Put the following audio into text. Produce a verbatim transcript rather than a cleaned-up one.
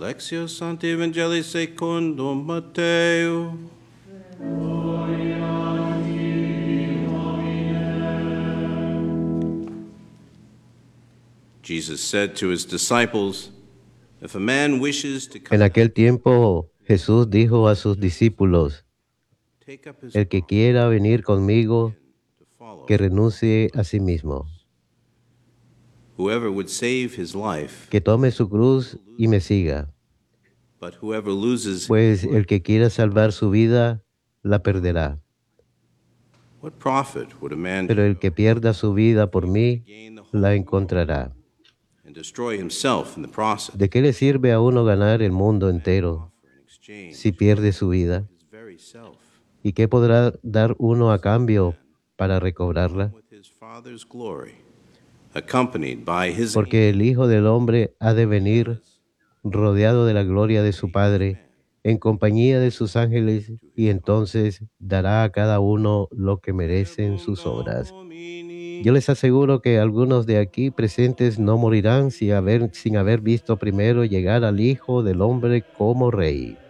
Lectio Sancti Evangelii secundum Mateo. Jesus said to his disciples, if a man wishes to come En aquel tiempo Jesús dijo a sus discípulos, take up his el que cross quiera venir conmigo, to follow. que renuncie a sí mismo, Whoever would save his life, que tome su cruz y me siga. but whoever loses, Pues el que quiera salvar su vida, la perderá. what profit would a man Pero el que pierda su vida por mí, gain the whole la world encontrará. and destroy himself in the process? ¿De qué le sirve a uno ganar el mundo entero Offer in exchange si pierde su vida? his very self, ¿Y qué podrá dar uno a cambio para recobrarla? with his Father's glory, accompanied by his Porque el Hijo del Hombre ha de venir rodeado de la gloria de su Padre, en compañía de sus ángeles, y entonces dará a cada uno lo que merecen sus obras. Yo les aseguro que algunos de aquí presentes no morirán sin haber, sin haber visto primero llegar al Hijo del Hombre como Rey.